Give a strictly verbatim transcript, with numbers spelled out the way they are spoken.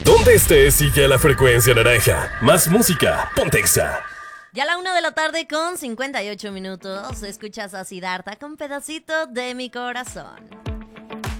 Donde estés, sigue la frecuencia naranja. Más música, ponte Exa. Ya a la una de la tarde con cincuenta y ocho minutos, escuchas a Siddhartha con Pedacito de mi Corazón.